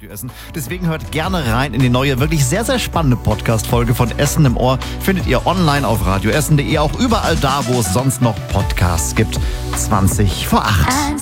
Radio Essen. Deswegen hört gerne rein in die neue, wirklich sehr, sehr spannende Podcast-Folge von Essen im Ohr. Findet ihr online auf radioessen.de, auch überall da, wo es sonst noch Podcasts gibt. 20 vor 8.